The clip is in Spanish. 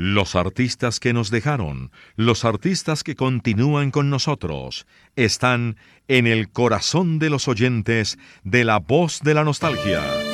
Los artistas que nos dejaron, los artistas que continúan con nosotros, están en el corazón de los oyentes de La Voz de la Nostalgia.